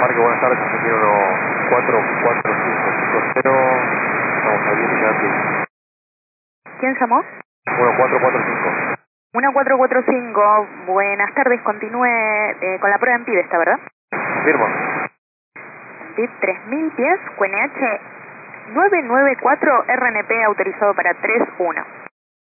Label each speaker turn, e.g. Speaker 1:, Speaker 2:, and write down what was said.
Speaker 1: Marco, buenas tardes, Argentina 144550, estamos al límite de aquí.
Speaker 2: ¿Quién llamó?
Speaker 1: 1445.
Speaker 2: 1445, buenas tardes, continúe con la prueba en PID, ¿está verdad?
Speaker 1: Firma.
Speaker 2: PID 3000 pies, QNH 994 RNP autorizado para 31.